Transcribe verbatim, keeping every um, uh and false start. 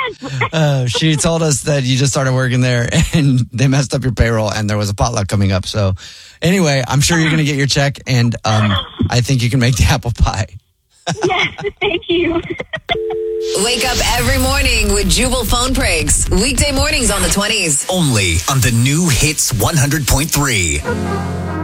Uh, she told us that you just started working there and they messed up your payroll and there was a potluck coming up. So anyway, I'm sure you're going to get your check and um, I think you can make the apple pie. Yes, thank you. Wake up every morning with Jubal phone pranks. Weekday mornings on the twenties. Only on the new Hits one hundred point three.